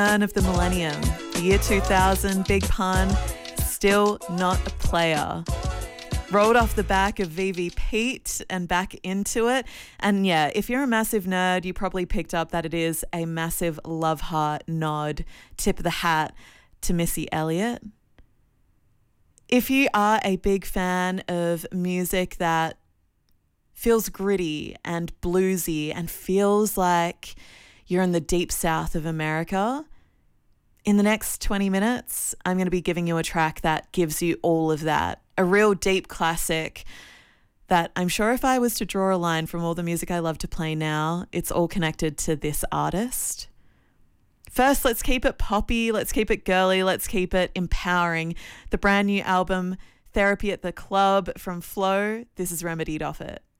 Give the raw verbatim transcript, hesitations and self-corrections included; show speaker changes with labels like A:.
A: Turn of the millennium, the year two thousand, Big Pun, still not a player. Rolled off the back of V V Pete and back into it. And yeah, if you're a massive nerd, you probably picked up that it is a massive love heart nod, tip of the hat to Missy Elliott. If you are a big fan of music that feels gritty and bluesy and feels like you're in the deep south of America, in the next twenty minutes, I'm going to be giving you a track that gives you all of that. A real deep classic that I'm sure if I was to draw a line from all the music I love to play now, it's all connected to this artist. First, let's keep it poppy, let's keep it girly, let's keep it empowering. The brand new album, Therapy at the Club from Flow, this is Remedied off it.